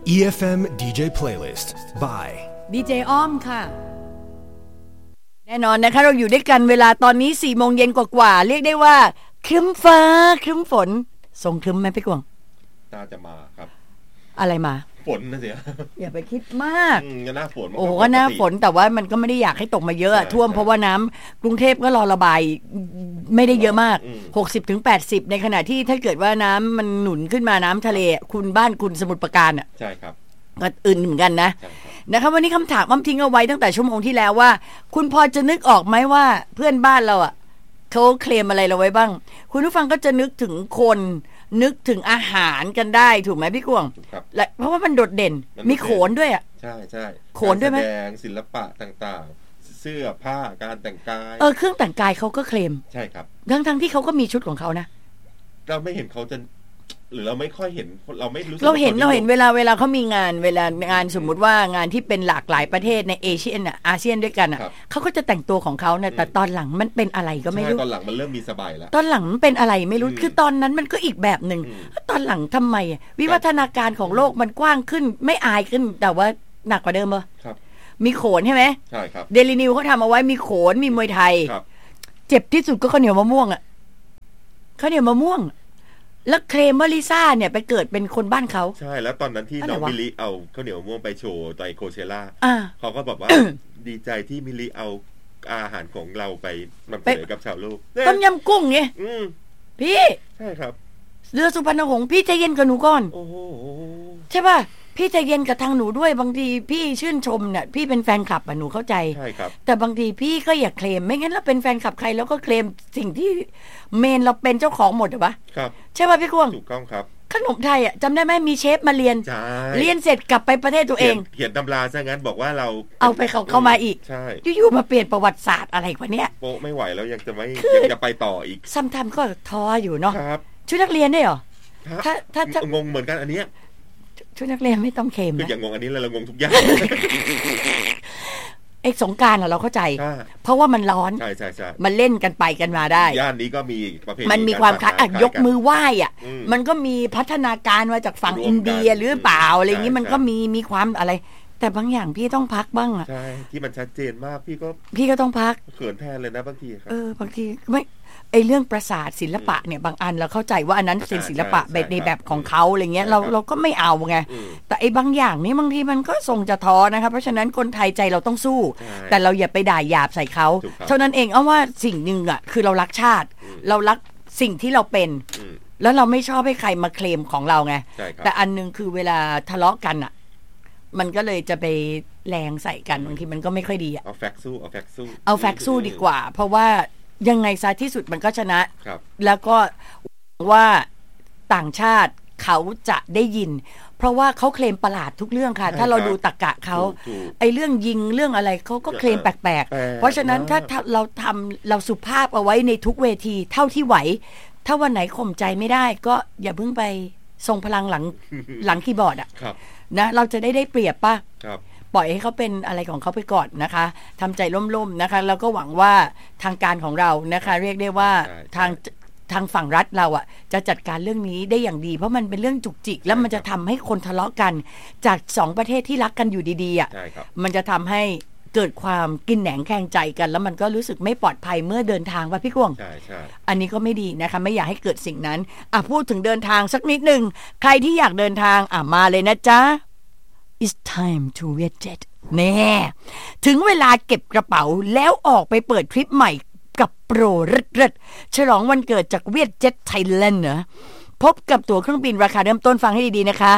EFM DJ Playlist by ดีเจอ้อมค่ะแน่นอนนะคะเราอยู่ด้วยกันเวลาตอนนี้ 4 โมงเย็นกว่าๆเรียกได้ว่าครึ้มฟ้าครึ้มฝนทรงครึ้มไหมพี่กวงน่าจะมาครับอะไรมาฝนนะเสียอย่าไปคิดมากก็หน้าฝนโอ้ก็หน้าฝนแต่ว่ามันก็ไม่ได้อยากให้ตกมาเยอะท่วมเพราะว่าน้ำกรุงเทพก็รอระบายไม่ได้เยอะมาก 60-80 ในขณะที่ถ้าเกิดว่าน้ำมันหนุนขึ้นมาน้ำทะเลคุณบ้านคุณสมุทรปราการอ่ะใช่ครับก็อื่นเหมือนกันนะนะคะวันนี้คำถามอ้อมทิ้งเอาไว้ตั้งแต่ชั่วโมงที่แล้วว่าคุณพอจะนึกออกไหมว่าเพื่อนบ้านเราอ่ะเขาเคลมอะไรเราไว้บ้างคุณผู้ฟังก็จะนึกถึงคนนึกถึงอาหารกันได้ถูกไหมพี่กวงและเพราะว่ามันโดดเด่นมีโขนด้วยอ่ะใช่ใช่โขนด้วยไหมแสดงศิลปะต่างๆเสื้อผ้าการแต่งกายเครื่องแต่งกายเขาก็เคลมใช่ครับทั้งที่เขาก็มีชุดของเขานะเราไม่เห็นเขาจะหรือเราไม่ค่อยเห็นเราไม่รู้สึกเราเห็นเวลาเขามีงานเวลางานสมมุติว่างานที่เป็นหลากหลายประเทศในเอเชียนอาเซียนด้วยกันเขาก็จะแต่งตัวของเขาเนี่ยแต่ตอนหลังมันเป็นอะไรก็ไม่รู้ตอนหลังมันเริ่มมีสบายแล้วตอนหลังมันเป็นอะไรไม่รู้คือตอนนั้นมันก็อีกแบบนึงตอนหลังทำไมวิวัฒนาการของโลกมันกว้างขึ้นไม่อายขึ้นแต่ว่าหนักกว่าเดิมเหรอมีโขนใช่ไหมใช่ครับเดลินิวเขาทำเอาไว้มีโขนมีมวยไทยเจ็บที่สุดก็ข้าวเหนียวมะม่วงอ่ะข้าวเหนียวมะม่วงแล้วเคลมว่าลิซ่าเนี่ยไปเกิดเป็นคนบ้านเขาใช่แล้วตอนนั้นที่น้องมิลลิเอาข้าวเหนียวม่วงไปโชว์ในโคเชล่าเขาก็บอกว่า ดีใจที่มิลลิเอาอาหารของเราไปนำเสนอกับชาวโลกต้มยำกุ้งไงพี่ใช่ครับเรือสุพรรณหงษ์พี่ใจเย็นกับหนูก่อนโอ้โหใช่ป่ะพี่ใจเย็นกับทางหนูด้วยบางทีพี่ชื่นชมเนี่ยพี่เป็นแฟนคลับหนูเข้าใจใช่ครับแต่บางทีพี่ก็อย่าเคลมไม่งั้นเราเป็นแฟนคลับใครแล้วก็เคลมสิ่งที่เมนเราเป็นเจ้าของหมดหรอปะครับใช่ป่ะพี่กวงถูกต้องครับขนมไทยจำได้ไหมมีเชฟมาเรียนเสร็จกลับไปประเทศตัวเองเขียนตำราซะงั้นบอกว่าเราเอาไปเข้ามาอีกใช่อยู่ๆมาเปลี่ยนประวัติศาสตร์อะไรวะเนี่ยโป๊ะไม่ไหวแล้วยังจะไปต่ออีกซัมไทม์ก็ท้ออยู่เนาะชุดนักเรียนได้เหรอถ้างงเหมือนกันอันเนี้ยชุดนักเรียนไม่ต้องเคลมคืออย่างงงอันนี้เรางงทุกอย่างไอ้สงกรานต์เราเข้าใจเพราะว่ามันร้อนใช่มันเล่นกันไปกันมาได้ย่านนี้ก็มีประเพณีมันมีความคล้ายยกมือไหว้มันก็มีพัฒนาการมาจากฝั่งอินเดียหรือเปล่าอะไรอย่างนี้มันก็มีความอะไรแต่บางอย่างพี่ต้องพักบ้างอ่ะใช่ที่มันชัดเจนมากพี่ก็ต้องพักเขินแทนเลยนะบางทีครับบางทีไม่ไอเรื่องประสาทศิลปะเนี่ยบางอันเราเข้าใจว่าอันนั้นเป็นศิลปะแบบในแบบของเขาอะไรเงี้ยเราก็ไม่เอาไงแต่ไอบางอย่างนี่บางทีมันก็ทรงจะท้อนะคะเพราะฉะนั้นคนไทยใจเราต้องสู้แต่เราอย่าไปด่าหยาบใส่เขาเท่านั้นเองเอาว่าสิ่งหนึ่งอ่ะคือเรารักชาติเรารักสิ่งที่เราเป็นแล้วเราไม่ชอบให้ใครมาเคลมของเราไงแต่อันนึงคือเวลาทะเลาะกันอ่ะมันก็เลยจะไปแรงใส่กันบางทีมันก็ไม่ค่อยดีอ่ะเอาแฟกสู้ดีกว่าเพราะว่ายังไงซะที่สุดมันก็ชนะแล้วก็ว่าต่างชาติเขาจะได้ยินเพราะว่าเขาเคลมประหลาดทุกเรื่องค่ะถ้าเราดูตรรกะเขาไอ้เรื่องยิงเรื่องอะไรเขาก็เคลมแปลกๆเพราะฉะนั้นถ้าเราสุภาพเอาไว้ในทุกเวทีเท่าที่ไหวถ้าวันไหนข่มใจไม่ได้ก็อย่าเพิ่งไปทรงพลังหลังคีย์บอร์ดอ่ะนะเราจะได้เปรียบป่ะปล่อยให้เขาเป็นอะไรของเขาไปก่อนนะคะทำใจล่มๆนะคะแล้วก็หวังว่าทางการของเรานะคะเรียกได้ว่าทางฝั่งรัฐเราจะจัดการเรื่องนี้ได้อย่างดีเพราะมันเป็นเรื่องจุกจิกแล้วมันจะทำให้คนทะเลาะกันจาก2ประเทศที่รักกันอยู่ดีๆมันจะทำให้เกิดความกินแหนงแข่งใจกันแล้วมันก็รู้สึกไม่ปลอดภัยเมื่อเดินทางว่าพี่กวงอันนี้ก็ไม่ดีนะคะไม่อยากให้เกิดสิ่งนั้นพูดถึงเดินทางสักนิดนึงใครที่อยากเดินทางมาเลยนะจ๊ะIt's time to jet jet แน่ถึงเวลาเก็บกระเป๋าแล้วออกไปเปิดทริปใหม่กับโปรเริดฉลองวันเกิดจากเวียดเจ็ตไทยแลนด์เนอะพบกับตั๋วเครื่องบินราคาเริ่มต้นฟังให้ดีๆนะคะ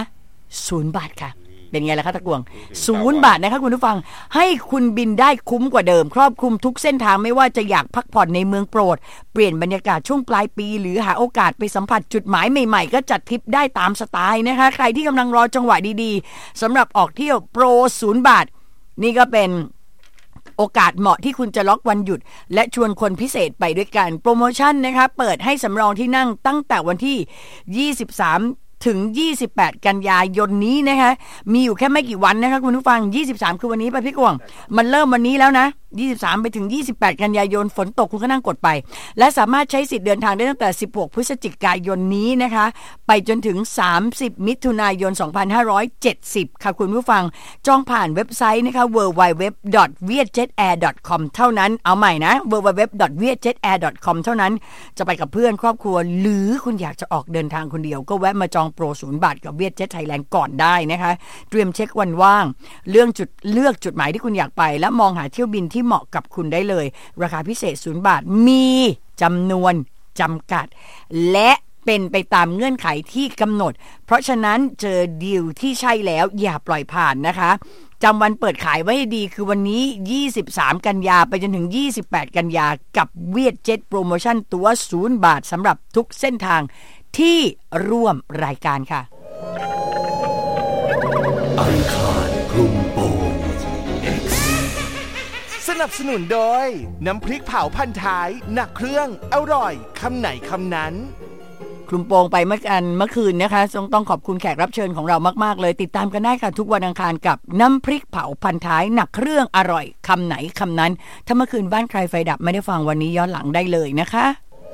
0 บาทค่ะเป็นไงล่ะคะตะกวง0 บาทนะคะคุณผู้ฟังให้คุณบินได้คุ้มกว่าเดิมครอบคลุมทุกเส้นทางไม่ว่าจะอยากพักผ่อนในเมืองโปรดเปลี่ยนบรรยากาศช่วงปลายปีหรือหาโอกาสไปสัมผัสจุดหมายใหม่ๆก็จัดทริปได้ตามสไตล์นะคะใครที่กำลังรอจังหวะดีๆสำหรับออกเที่ยวโปร0 บาทนี่ก็เป็นโอกาสเหมาะที่คุณจะล็อกวันหยุดและชวนคนพิเศษไปด้วยกันโปรโมชั่นนะคะเปิดให้สำรองที่นั่งตั้งแต่วันที่23ถึง28กันยายนนี้นะคะมีอยู่แค่ไม่กี่วันนะคะคุณผู้ฟัง23คือวันนี้ป่ะพี่กวงมันเริ่มวันนี้แล้วนะ 23ไปถึง28กันยายนฝนตกคุณก็นั่งกดไปและสามารถใช้สิทธิ์เดินทางได้ตั้งแต่16พฤศจิกายนนี้นะคะไปจนถึง30มิถุนายน2570ค่ะคุณผู้ฟังจองผ่านเว็บไซต์นะคะ www.vietjetair.com เท่านั้นเอาใหม่นะ www.vietjetair.com เท่านั้นจะไปกับเพื่อนครอบครัวหรือคุณอยากจะออกเดินทางคนเดียวก็แวะมาจองโปร0 บาทกับ Vietjet Thailand ก่อนได้นะคะเตรียมเช็ควันว่างเลือกจุดหมายที่คุณอยากไปและมองหาเที่ยวบินที่เหมาะกับคุณได้เลยราคาพิเศษ0 บาทมีจำนวนจำกัดและเป็นไปตามเงื่อนไขที่กำหนดเพราะฉะนั้นเจอดีลที่ใช่แล้วอย่าปล่อยผ่านนะคะจำวันเปิดขายไว้ให้ดีคือวันนี้23กันยาไปจนถึง28กันยากับ Vietjet โปรโมชั่นตั๋ว0 บาทสำหรับทุกเส้นทางที่ร่วมรายการค่ะอังคารคลุมโปง X สนับสนุนโดยน้ำพริกเผาพันท้ายหนักเครื่องอร่อยคำไหนคำนั้นคลุมโปงไปเมื่อคืนนะคะต้องขอบคุณแขกรับเชิญของเรามากๆเลยติดตามกันได้ค่ะทุกวันอังคารกับน้ำพริกเผาพันท้ายหนักเครื่องอร่อยคำไหนคำนั้นถ้าเมื่อคืนบ้านใครไฟดับไม่ได้ฟังวันนี้ย้อนหลังได้เลยนะคะ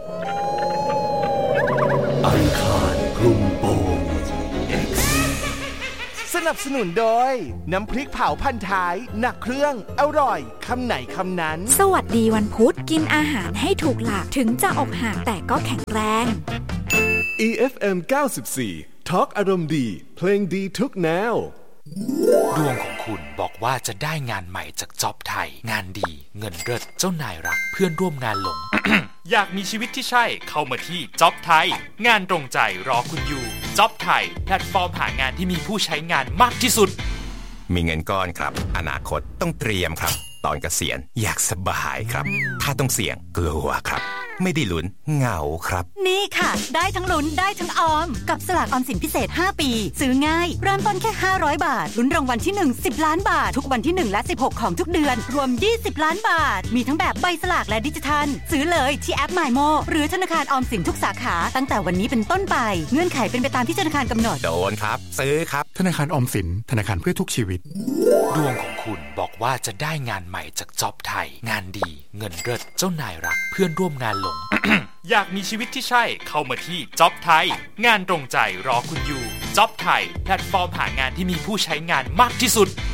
อังคารคลุมโปง X สนับสนุนโดยน้ำพริกเผาพันท้ายหนักเครื่องอร่อยคำไหนคำนั้นสวัสดีวันพุธกินอาหารให้ถูกหลักถึงจะอกหักแต่ก็แข็งแรง EFM 94 Talk อารมณ์ดีเพลงดีทุกแนวดวงของคุณบอกว่าจะได้งานใหม่จากจ็อบไทยงานดีเงินเลิศเจ้านายรักเพื่อนร่วมงานหลง อยากมีชีวิตที่ใช่เข้ามาที่จ็อบไทยงานตรงใจรอคุณอยู่จ็อบไทยแพลตฟอร์มหางานที่มีผู้ใช้งานมากที่สุดมีเงินก้อนครับอนาคตต้องเตรียมครับตอนเกษียณอยากสบายครับถ้าต้องเสี่ยงกลัวครับไม่ได้ลุ้นเหงาครับนี่ค่ะได้ทั้งลุ้นได้ทั้งออมกับสลากออมสินพิเศษ5ปีซื้อง่ายเริ่มต้นแค่500บาทลุ้นรางวัลที่1 10ล้านบาททุกวันที่1และ16ของทุกเดือนรวม20ล้านบาทมีทั้งแบบใบสลากและดิจิทัลซื้อเลยที่แอป MyMo หรือธนาคารออมสินทุกสาขาตั้งแต่วันนี้เป็นต้นไปเงื่อนไขเป็นไปตามที่ธนาคารกำหนดโดนครับซื้อครับธนาคารออมสินธนาคารเพื่อทุกชีวิตดวงของคุณบอกว่าจะได้งานใหม่จากจ็อบไทยงานดีเงินเลิศเจ้านายรักเพื่อนร่วมงานหลง อยากมีชีวิตที่ใช่เข้ามาที่จ็อบไทยงานตรงใจรอคุณอยู่จ็อบไทยแพลตฟอร์มหางานที่มีผู้ใช้งานมากที่สุด